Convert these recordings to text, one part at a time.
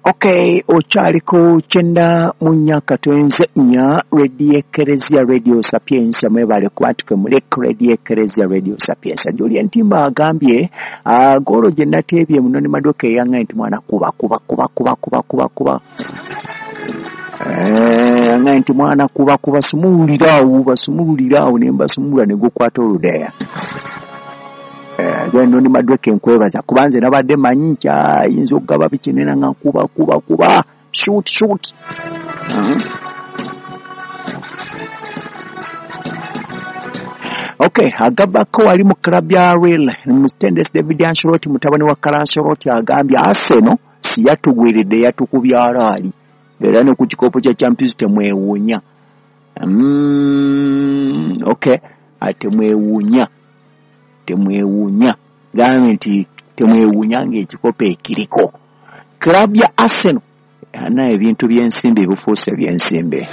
Okay, ochaliko chenda munyaka twenze nya Radio Ecclesia Radio Sapienza mwebale kwatuke muri Radio Ecclesia Radio Sapienza Julia Ntimba agambye goro je natebye munoni madoke yanga nti mwana kuba yanga nti mwana kuba sumulirawo nemba sumula ne gukwata oludeya gendo ni madoke nkwebaza kubanze nabadde manyinja yinzo gaba bikinena nga kuba shoot Okay, agabako wali mu club ya Real Mustendesi David Ancelotti mutabani wa Ancelotti agambye Arsenal si yatugwiridde yatukubya ali era ne ku kikopo kya Champions temwewunya okay ate temwewunya gamenti temwewunya ng'ekikopo ekiriko club ya Arsenal ana ebintu by'ensimbi ebifuuse by'ensimbi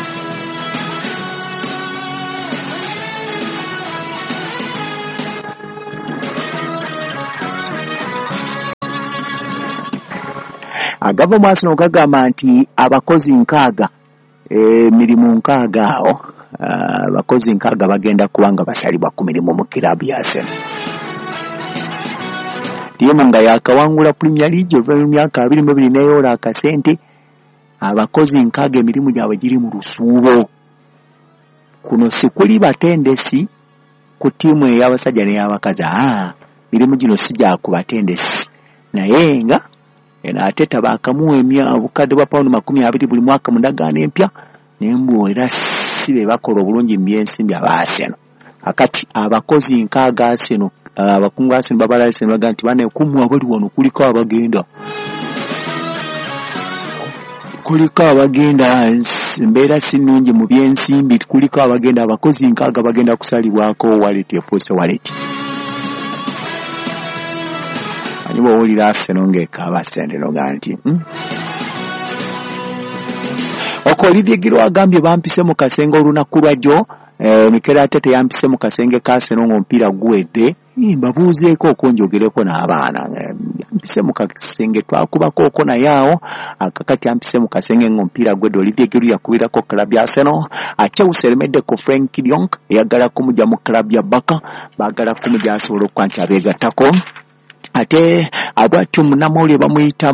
agava mu Arsenal gagamba nti abakozi nkaaga mirimu nkaaga awo abakozi nkaaga bagenda kubanga basalibwa ku mirimu mu club ya Arsenal timu nga yakawangula Premier League ova mu myaka 22 neyola akasente abakozi nkaaga emirimu gyabwe giri mu lusuubo kuno sikuli batendesi ku timu ey'abasajja n'ey'abakazi mirimu gino sijja kubatendesi naye nga ateta bakamuwa obukadde bwa pound 20 buli mwaka mu ndagaano empya nembu era sibe bakola obulungi mu byensimbi aba Arsenal akati abakozi nkaaga Arsenal abakungu Arsenal babala Arsenal baga nti bane kumwa bali wano kuliko abagenda mbeera sinungi mu byensimbi kuliko abagenda abakozi nkaaga bagenda kusalibwako wallet efuuse wallet nibo olira Arsenal ngekaba sente noganti Olivier Giroud agambye bampise mu kasenge olunaku lwajjo Mikel Arteta yampise mu kasenge ka Arsenal ng'omupiira guwedde mbabuuzeeko okunjogereko n'abaana yampise mu kasenge twakubako naye awo akakati yampise mu kasenge ng'omupiira guwedde Olivier Giroud yakubirako club ya Arsenal akyawuselemedde ku Frank de Jong eyagala kumujja mu club ya Barca baagala kumujja asobola okuba nti abeegattako ate abatu munamawulire bamuyita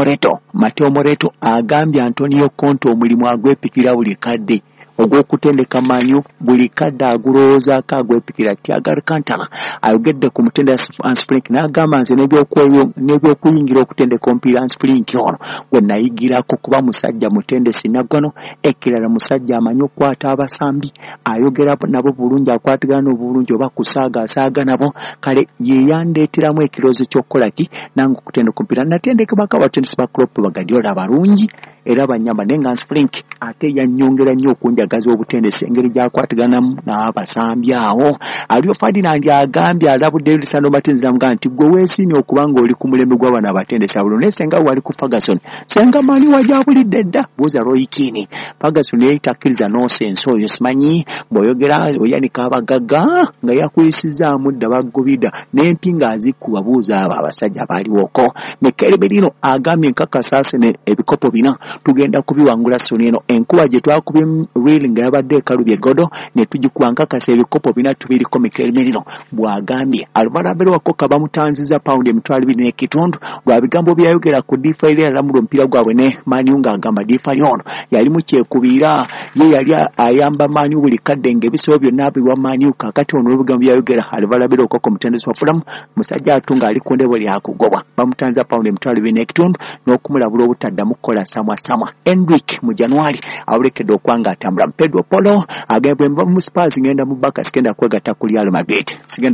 Mateo Moreto agambye Antonio Conte omulimu agwepikira buli kadde ogw'okutendeka manyu buli kadde agulowoozaako agwepikira Thiago Alcantara ayogedde ku mutendesi Hans Flick n'agamba nze n'ebyokuyingira okutendeka omupiira Hans Flick ono gwe nayigirako kuba musajja mutendesi nagano ekirala musajja amanyi okukwata abasambi ayogera nabo bulungi akwatigana obulungi oba kusaagasaaga nabo kale yeyandeeteramu ekirowoozo ky'okukolaki nange okutendeka omupiira natendekebwako abatendesi ba Klopp Guardiola balungi era banyama nenga Hans Flick ate yannyongera nnyo okunjagaza obutendesi engeri gyakwatiganamu n'abasambi awo aliyo Ferdinand agambye alabudde Lisandro Martinez namugamba nti gwe weesiimye okubanga oli ku mulembe gw'abaana abatendesi abululu naye senga wali ku Ferguson senga mani wajabulidde dda buuza Roy Keane Ferguson yayitakkiriza nonsense oyo simanyi bw'oyogera oyanika abagagga nga yakuyisizaamu dda baggubida n'empi ng'azikuba buuza abo abasajja abaliwoko Mikel Merino agambye nkakasa Arsenal ebikopo bina tugenda kubiwangula soni eno enkuba gye twakubye Real nga yabadde ekalubye godo ne tugikuba nkakasa ebikopo bina tubiriko Mikel Merino bw'agambye Alvaro Wakoka bamutanziza paundi $2.5 lwa bigambo byayogera ku difa ile alamula omupiira gwabwe ne Manu ng'agamba difa lyono yali mukyekubiira ye yali ayamba Manu buli kadde ng'ebisebo byonna biwa Manu kakati ono olw'ebigambo byayogera Alvaro Wakoka omutendesi wa Fulham musajja atunga ali ku ndebo lyakugobwa bamutanza paundi $2.5 n'okumulabula obutaddamu kukola samwa Hendrick mu January awulekedde okwanga atambula Pedro Polo agambye mu Spurs ngenda mu Barca sigenda kwegatta ku Real Madrid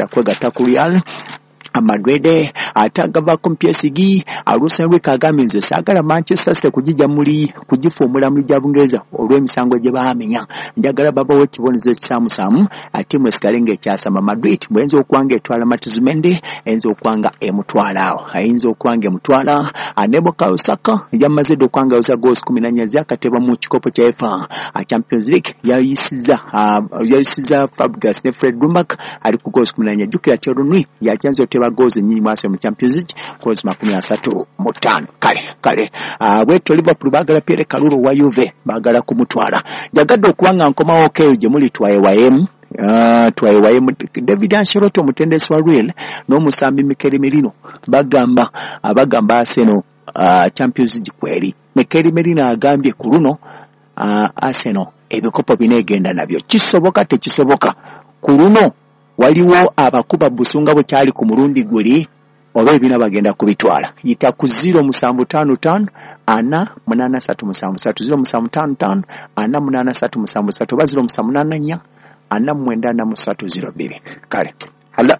Madrid atagava ku PSG alusa Enrique agambye nze saagala Manchester City kujija kugifuumula muri gya Bungereza olw'emisango gye baamenya njagala baba w'ekibonezo ekisaamusaamu ate mwesigale ng'ekyasama Madrid bwenza okwanga etwala Matizumende enza okwanga emutwala ayinza okwanga emutwala Anebo Osaka yamaze okwanga uza goals 14 zakateba mu kikopo kya FA Champions League yayisiza Fabregas ne Fred Rumbak ali ku goals 14 jukira Thierry Henry yakyanze oteba asola goals nyingi mwase mu Champions League goals 35 kale bweto Liverpool bagala Pierre Kalulu wa Juve bagala kumutwala jagadde okubanga nkomawo keyo gye muli twaye David Ancelotti omutendesi wa Real n'omusambi Mikel Merino bagamba Arsenal Champions League kweri. Mikel Merino agambye ku luno Arsenal ebikopo binegenda nabyo kisoboka tekisoboka ku luno waliwo abakuba busunga bukyali ku mulundi guli oba ebina bagenda kubitwala yita ku 0755 0755 0755 oba 0784 498 kale hala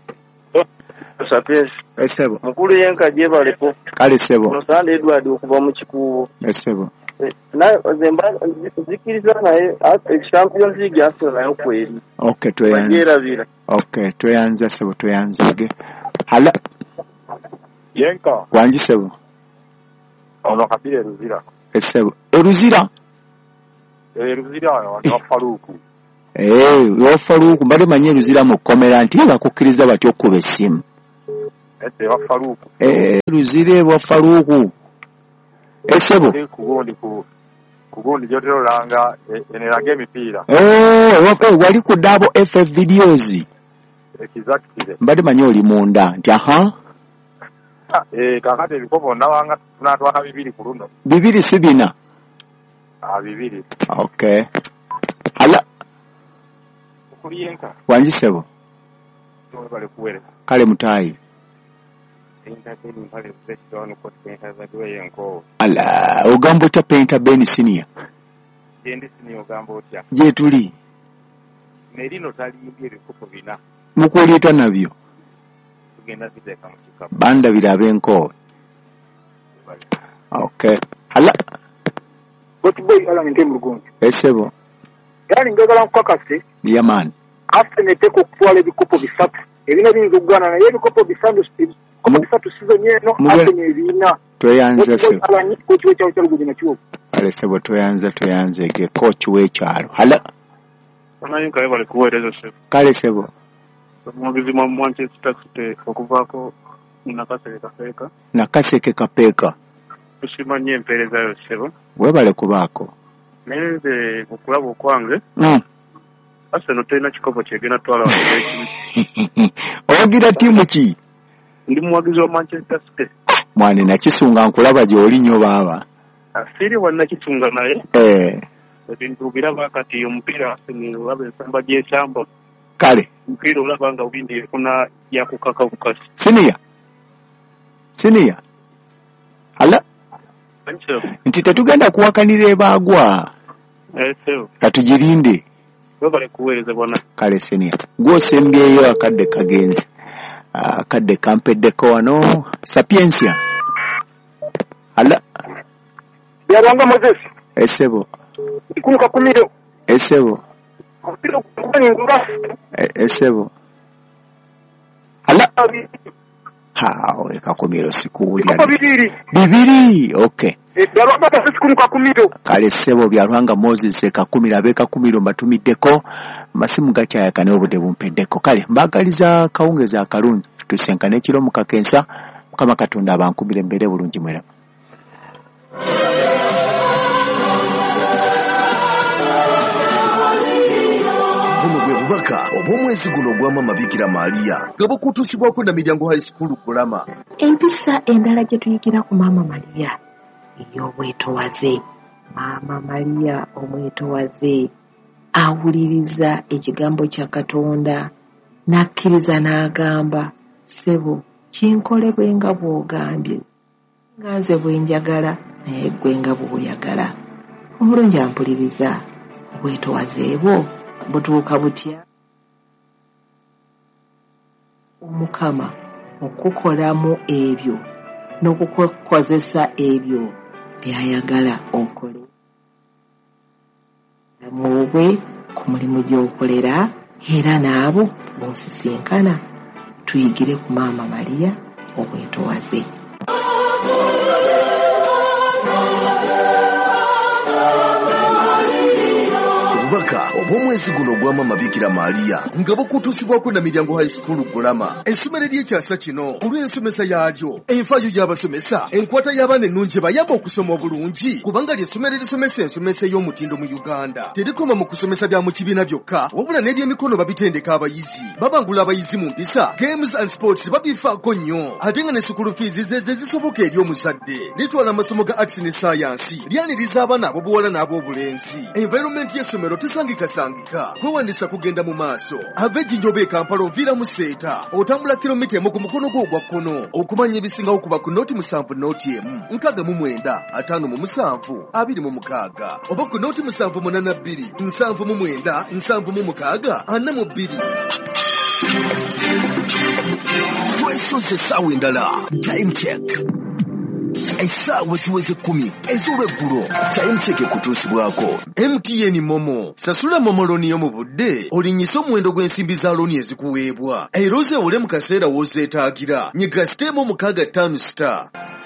Sapes esebo mukulu yenka je balepo kale sebo no Sande Edward okuva mu kikubo esebo na zemba zikiriza naye Champions League Arsenal nayo kweri okay toyanza sebo toyanzage hala yenka wanji sebo ono kabire Ruzira esebo Ruzira wa Faruku yo Faruku mbade manye Ruzira mu komera nti bakukiriza batyo okuba essimu wa Faruku Ruzire wa Faruku esebo kugundi jotero langa enelage emipira wali ku dabo FF videos exactly mbade manye oli munda nti kakati ebikopo ndawanga tunatwala bibiri ku luno bibiri sibina bibiri okay hala kuliyenka wanjisebo bale kuwere kale mutayi ala ogambo ta painter Ben senior ogambo otya je tuli Merino talimbye ebikopo bina mukulieta nabyo tugenda ziteka mu kikapu banda birabenko okay hala boy ala ngende mu lugonjo esebo yani ngagala nkakase yaman Arsenal teko kutwala ebikopo bisatu ebina bingi ogwana na ebikopo bisatu season yeno Arsenal ebina toyanza se coach wecho gujina chuo ale sebo toyanza ge coach wecho hala onayinka bale kuweereza se kale sebo omugizi mu Manchester City okuvako nakaseke kapeka tusimanye empeereza yo sebo webale kubaako neze okulaba okwange Arsenal tena kikopo kyegena twala ogira timu ki ndi muwagizi wa Manchester City mwane nakisunga nkulaba gyoli nnyo baaba asiri wanna kisunga naye ebintu biraba kati omupiira Arsenal olaba ensamba gy'ekyambo kale omupiira olaba nga obindi efuna yakukaka bukasi siniya hala nti tetugenda kuwakanira ebaagwa katugirinde webale kuweereza bwana kale senior gwosembyeyo akadde kagenze akadde kampeddeko wano Sapiensia hala yaranga Moses esebo ikunuka kumiro esebo esebo hala we kakumiro sikuli bibiri okay yaranga sikunuka kumiro kale sebo byalwanga Moses ekakumira bekakumiro mbatumiddeko masimu gakyayakane obudde bumpeddeko kale mbagaliza kawungeza akalungi tusenkane kiro mukakensa Mukama Katonda abankumire embere bulungi mwera obubaka obw'omwezi guno ogw'Mama Bikira Maria nga bukutuusibwako na Miryango High School Kulama. Empisa endala gye tuyigira ku Mama Maria ey'obwetowaze. Mama Maria omwetowaze awuliriza ekigambo kya Katonda n'akkiriza n'agamba ssebo kinkole bwe nga bw'ogambye nga nze bwe njagala naye ggwe nga bw'oyagala. Omulungi ampuliriza obwetowaze bwo butuuka butya? Omukama okukolamu ebyo n'okukozesa ebyo by'ayagala okole mubwe ku mulimu gy'okolera era n'abo b'osisinkana. Tuyigire ku Maama Maria obwetowaze. Obubaka obw'omwezi guno ogwama Mabikira Maria nga bukutuusibwako na Miryango High School Gulama. Essomero ly'ekyasa kino olw'ensomesa yaalyo, enfaayo y'abasomesa, enkwata y'abaana ennungi bayamba okusoma obulungi kubanga ly'essomero erisomesa ensomesa ey'omutindo mu Uganda. Terikoma mu kusomesa bya mu kibiina byokka wabula n'ebyemikono babitendeka abayizi, babangula abayizi mu mpisa, games and sports babifaako nnyo, ate nga ne school fees ze zisoboka eri omuzadde. Litwala amasomo ga arts ne science, lyaniriza abaana ab'obuwala n'ab'obulenzi. Environment y'essomero tesangikasangika, kwewandisa kugenda mu maaso. Ava Ejjinja e Kampala oviira mu Seeta, otambula kilomita emu ku mukono gwo ogwa kkono. Okumanya ebisingawo kuba ku nooti 7 nooti emu 69 57 26 oba ku nooti 782 79 76 42. Twesoze essaawa endala. Time check. Essaawa ziweze 10 ez'olweggulo. Time check ekutuusibwako. MTN Momo. Sasula Momo looni yo mu budde, olinnyisa omuwendo gw'ensimbi za looni ezikuweebwa. Era ozeewole mu kaseera w'ozeetaagira. Nyiga siteemu 65*.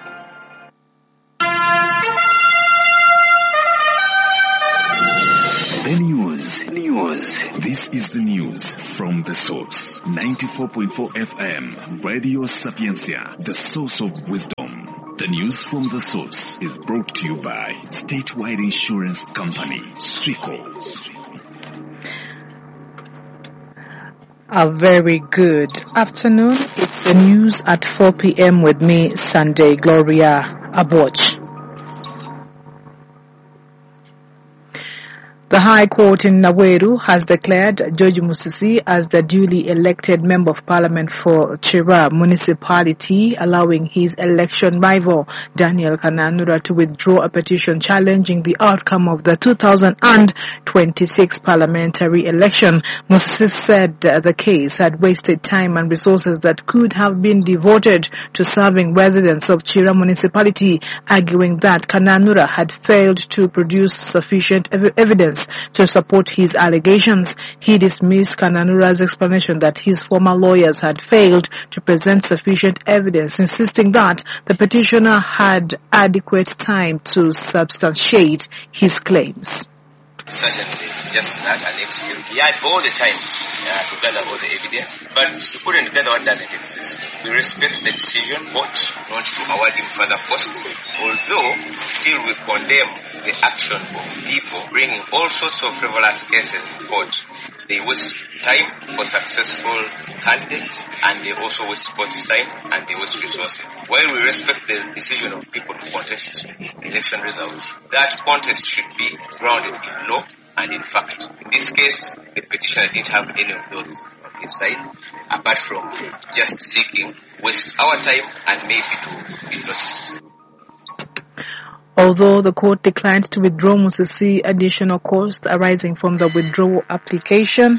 The news. This is the news from The Source. 94.4 FM, Radio Sapiencia, the source of wisdom. The news from The Source is brought to you by Statewide Insurance Company, Swico. A very good afternoon. It's the news at 4 p.m. with me, Sunday Gloria Aboch. The High Court in Naweru has declared George Musisi as the duly elected Member of Parliament for Chira Municipality, allowing his election rival Daniel Kananura to withdraw a petition challenging the outcome of the 2026 parliamentary election. Musisi said the case had wasted time and resources that could have been devoted to serving residents of Chira Municipality, arguing that Kananura had failed to produce sufficient evidence to support his allegations. He dismissed Kananura's explanation that his former lawyers had failed to present sufficient evidence, insisting that the petitioner had adequate time to substantiate his claims. Certainly, just that an excuse. He had all the time to gather all the evidence, but he couldn't gather what doesn't exist. We respect the decision, but not to award him further posts, although still we condemn the action of people bringing all sorts of frivolous cases in court. They waste time for successful candidates, and they also waste court's time, and they waste resources. While we respect the decision of people to contest election results, that contest should be grounded in law and in fact. In this case, the petitioner didn't have any of those on his side, apart from just seeking waste our time and maybe to be noticed. Although the court declined to withdraw Musisi, additional costs arising from the withdrawal application